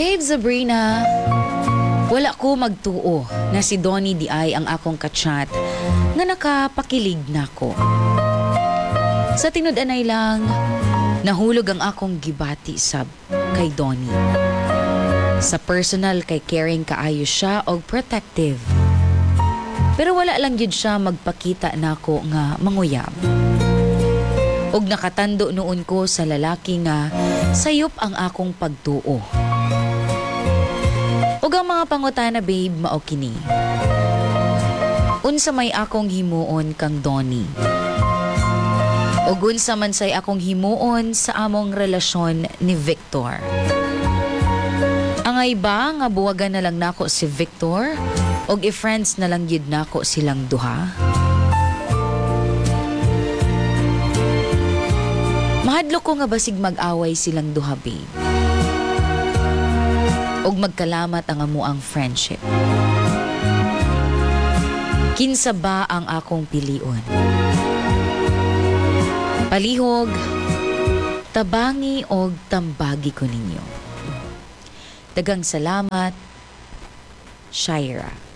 Babe Sabrina, wala ko magtuo na si Donnie di ay ang akong kachat nga nakapakilig nako. Sa tinud-anay lang, nahulog ang akong gibati sab kay Donnie. Sa personal kay caring kaayo siya og protective. Pero wala lang yun siya magpakita nako nga manguyab. Og nakatando noon ko sa lalaki nga sayop ang akong pagtuo. Og ang mga pangutana babe mao kini. Unsa may akong himuon kang Donnie? Og unsa man say akong himuon sa among relasyon ni Victor? Angay ba nga buwagan na lang nako si Victor? Og i-friends na lang yun nako silang duha? Mahadlo ko nga basig mag-away silang duha babe. Og magkalamat ang amuang friendship. Kinsa ba ang akong pilion? Palihog, tabangi og tambagi ko ninyo. Dagang salamat, Shaira.